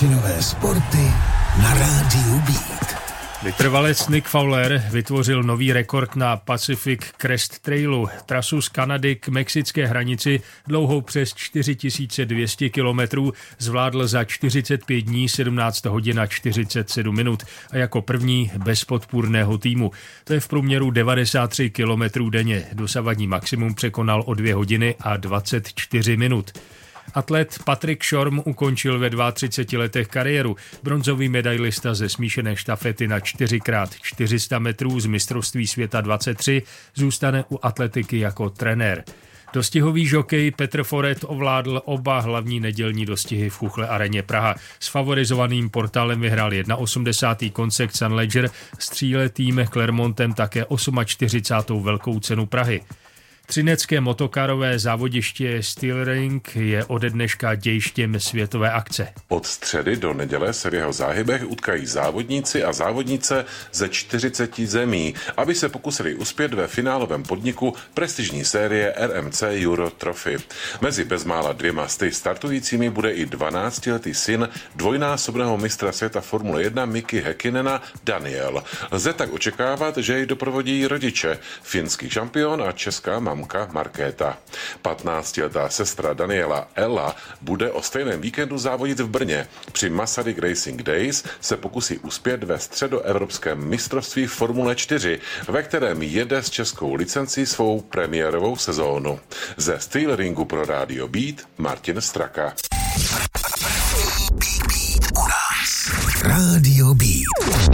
Vysočinové sporty na Rádiu Beat. Vytrvalec Nick Fowler vytvořil nový rekord na Pacific Crest Trailu, trasu z Kanady k mexické hranici dlouhou přes 4200 kilometrů zvládl za 45 dní, 17 hodin a 47 minut a jako první bez podpůrného týmu. To je v průměru 93 kilometrů denně. Dosavadní maximum překonal o 2 hodiny a 24 minut. Atlet Patrick Shorm ukončil ve 32 letech kariéru. Bronzový medailista ze smíšené štafety na 4x400 metrů z mistrovství světa 23 zůstane u atletiky jako trenér. Dostihový žokej Petr Foret ovládl oba hlavní nedělní dostihy v Chuchle areně Praha. S favorizovaným Portálem vyhrál 81. Conseq Sun Ledger, s tříletým Clermontem také 48. velkou cenu Prahy. Třinecké motokarové závodiště Steel Ring je ode dneška dějištěm světové akce. Od středy do neděle se v jeho záhybech utkají závodníci a závodnice ze 40 zemí, aby se pokusili uspět ve finálovém podniku prestižní série RMC Euro Trophy. Mezi bezmála 200 startujícími bude i 12letý syn dvojnásobného mistra světa Formule 1 Miki Häkkinena Daniel. Lze tak očekávat, že jej doprovodí rodiče, finský šampion a česká mamka Markéta. 15letá sestra Daniela Ella bude o stejném víkendu závodit v Brně. Při Masaryk Racing Days se pokusí uspět ve středoevropském mistrovství Formule 4, ve kterém jede s českou licencí svou premiérovou sezónu. Ze Steel Ringu pro Rádio Beat Martin Straka. Rádio